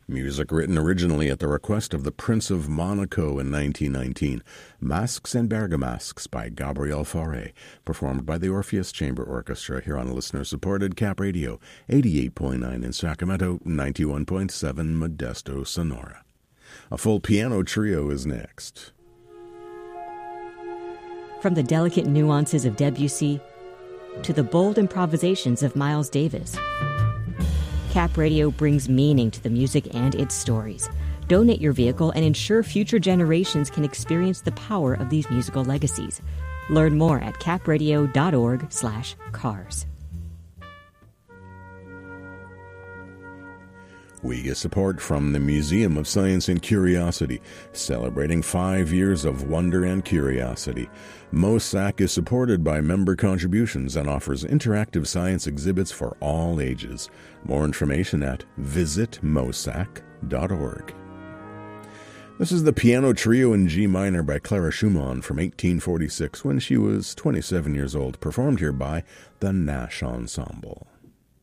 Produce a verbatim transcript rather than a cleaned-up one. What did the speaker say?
Music written originally at the request of the Prince of Monaco in nineteen nineteen. Masks and Bergamasques by Gabriel Fauré, performed by the Orpheus Chamber Orchestra here on listener-supported Cap Radio, eighty-eight point nine in Sacramento, ninety-one point seven Modesto, Sonora. A full piano trio is next. From the delicate nuances of Debussy to the bold improvisations of Miles Davis, Cap Radio brings meaning to the music and its stories. Donate your vehicle and ensure future generations can experience the power of these musical legacies. Learn more at capradio.org slash cars. We get support from the Museum of Science and Curiosity, celebrating five years of wonder and curiosity. MOSAC is supported by member contributions and offers interactive science exhibits for all ages. More information at visit mosac dot org. This is the piano trio in G minor by Clara Schumann from eighteen forty-six when she was twenty-seven years old, performed here by the Nash Ensemble.